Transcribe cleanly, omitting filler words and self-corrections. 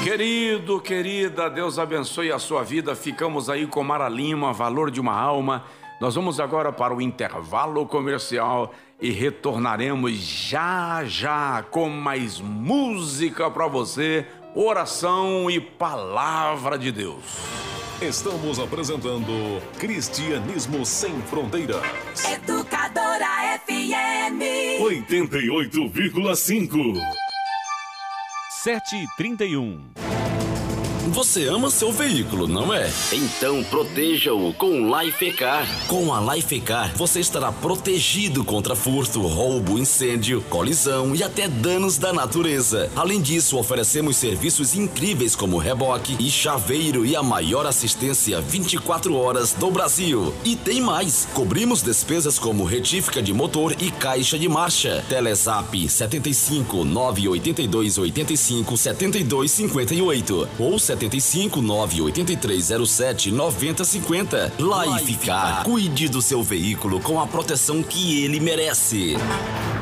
Querido, querida, Deus abençoe a sua vida. Ficamos aí com Mara Lima, Valor de uma Alma. Nós vamos agora para o intervalo comercial e retornaremos já já com mais música para você, oração e palavra de Deus. Estamos apresentando Cristianismo Sem Fronteiras. Educadora FM 88,5. 7h31. Você ama seu veículo, não é? Então proteja-o com Lifecar. Com a Lifecar, você estará protegido contra furto, roubo, incêndio, colisão e até danos da natureza. Além disso, oferecemos serviços incríveis como reboque e chaveiro e a maior assistência 24 horas do Brasil. E tem mais! Cobrimos despesas como retífica de motor e caixa de marcha. Telezap 75 982 85 72 58 ou 75 983 07 90 50. Lifecar. Cuide do seu veículo com a proteção que ele merece.